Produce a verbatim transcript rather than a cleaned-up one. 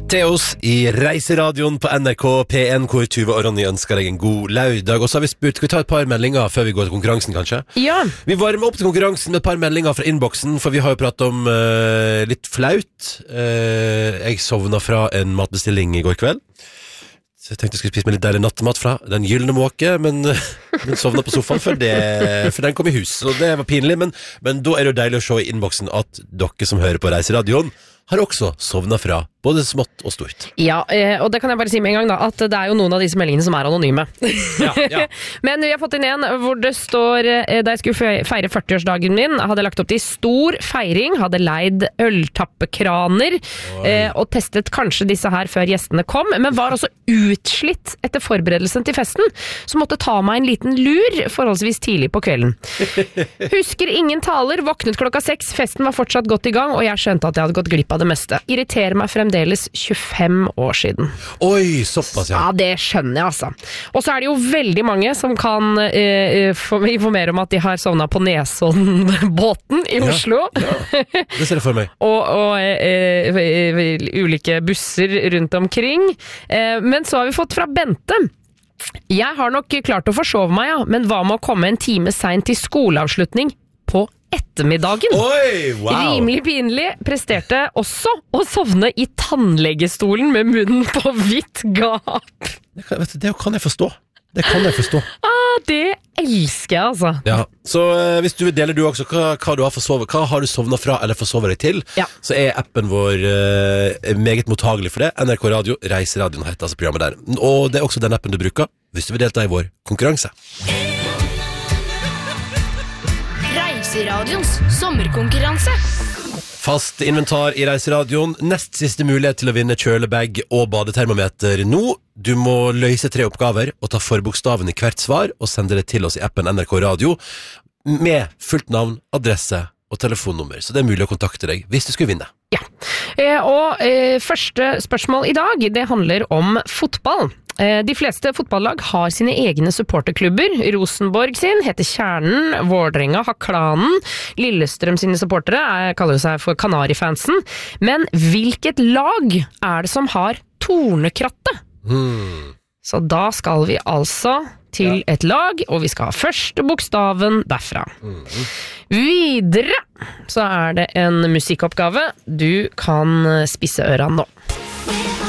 Theos i Reiseradioen på N R K P en, hvor Tuva og Ronny ønsker deg en god lørdag. Og så har vi spurt, skal vi ta et par meldinger før vi går til konkurransen, kanskje? Ja. Vi varmer opp til konkurransen med et par meldinger fra innboksen, for vi har jo pratet om uh, litt flaut. Uh, jeg sovna fra en matbestilling i går kveld. Så jeg tenkte jeg skulle spise med litt deilig nattemat fra Den Gyllene Måke, men, men sovna på sofaen for, det, for den kom i hus, og det var pinlig. Men, men da er det jo deilig å se i innboksen at dere som hører på Reiseradioen har også sovna fra både smått og stort. Ja, og det kan jeg bare si med en gang da, at det er jo noen av disse meldingene som er anonyme. Ja, ja. Men vi har fått inn en hvor det står, da jeg skulle feire førtiårsdagen min, hadde lagt opp til stor feiring, hadde leid øltappekraner, eh, og testet kanskje disse her før gjestene kom, men var også utslitt etter forberedelsen til festen, så måtte ta meg en liten lur forholdsvis tidlig på kvelden. Husker ingen taler, våknet klokka seks, festen var fortsatt godt i gang, og jeg skjønte at jeg hadde gått glipp av det meste. Irriterer meg fremdeles tjuefem år siden. Oi, såpass, ja. Ja, det skjønner jeg, altså. Og så er det jo veldig mange som kan eh, informere om at de har sovnet på Nesodden-båten i Oslo. Ja, ja. Det ser jeg for meg. og og eh, ulike busser rundt omkring. Eh, men så har vi fått fra Bente. Jeg har nok klart å forsove meg, ja, men hva med å komme en time sent til skoleavslutning på ettermiddagen? Oi, wow. Rimelig pinlig, presterte også å sovne i tannlegestolen med munnen på vidt gap. Det kan, vet du, det kan jeg forstå. Det kan jeg forstå. Ah, det elsker jeg, altså. Ja, så uh, hvis du vil dele du også hva, hva du har forsovet, hva har du sovnet fra eller forsovet deg til, ja. Så er appen vår uh, meget mottagelig for det. N R K Radio, Reiseradioen heter altså programmet der. Og det er også den appen du bruker hvis du vil delta i vår konkurranse. Reiseradions sommerkonkurranse. Fast inventar i Reiseradioen. Nest siste mulighet til å vinne kjølebag og badetermometer nå. Du må løse tre oppgaver og ta forbokstaven i hvert svar og sende det til oss i appen N R K Radio med fullt navn, adresse og telefonnummer. Så det er mulig å kontakte deg hvis du skulle vinne. Ja, eh, og eh, første spørsmål i dag, det handler om fotball. De fleste fotballag har sine egne supporterklubber. Rosenborg sin heter Kjernen, Vårdrenga har Klanen, Lillestrøm sine supportere er, kaller seg for Kanarifansen. Men hvilket lag er det som har Tornekrattet? Hmm. Så da skal vi altså til et lag, og vi skal ha første bokstaven derfra. Hmm. Videre så er det en musikkoppgave. Du kan spisse ørene nå.